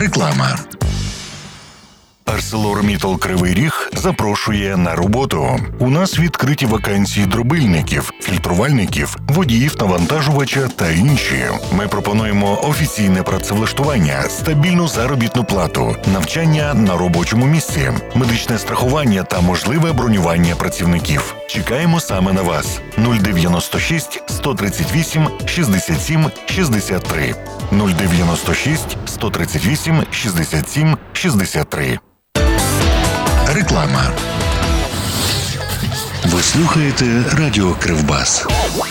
Реклама. ArcelorMittal Кривий Ріг запрошує на роботу. У нас відкриті вакансії дробильників, фільтрувальників, водіїв навантажувача та інші. Ми пропонуємо офіційне працевлаштування, стабільну заробітну плату, навчання на робочому місці, медичне страхування та можливе бронювання працівників. Чекаємо саме на вас. 096 138 67 63. 096 138 67 63. Реклама. Ви слухаєте Радіо Кривбас.